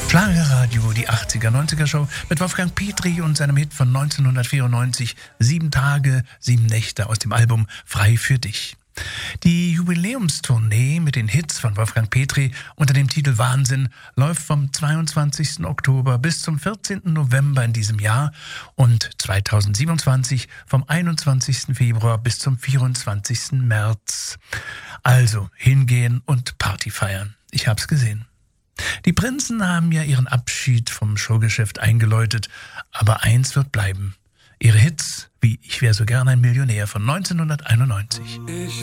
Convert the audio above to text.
Schlagerradio, die 80er, 90er Show mit Wolfgang Petri und seinem Hit von 1994, 7 Tage, 7 Nächte aus dem Album Frei für dich. Die Jubiläumstournee mit den Hits von Wolfgang Petri unter dem Titel Wahnsinn läuft vom 22. Oktober bis zum 14. November in diesem Jahr und 2027 vom 21. Februar bis zum 24. März. Also hingehen und Party feiern. Ich hab's gesehen. Die Prinzen haben ja ihren Abschied vom Showgeschäft eingeläutet, aber eins wird bleiben. Ihre Hits wie Ich wär so gern ein Millionär von 1991.